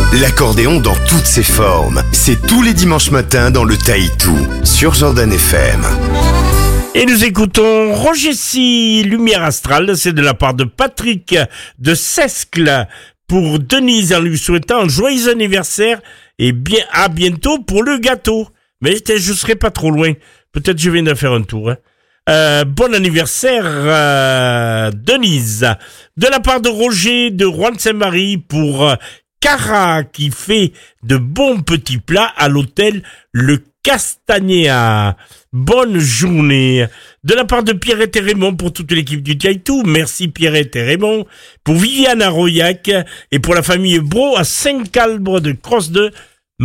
L'accordéon dans toutes ses formes. C'est tous les dimanches matins dans le Taïtou, sur Jordan FM. Et nous écoutons Roger Sy, Lumière Astrale, c'est de la part de Patrick de Sescle pour Denise en lui souhaitant un joyeux anniversaire et bien à bientôt pour le gâteau. Mais je serai pas trop loin, peut-être je viens de faire un tour. Bon anniversaire Denise, de la part de Roger de Rouen-Saint-Marie pour Cara qui fait de bons petits plats à l'hôtel Le Castagnéa. Bonne journée. De la part de Pierrette et Raymond pour toute l'équipe du Taïtou. Merci Pierrette et Raymond. Pour Viviane à Royac et pour la famille Bro à Saint-Calbre de Cross 2.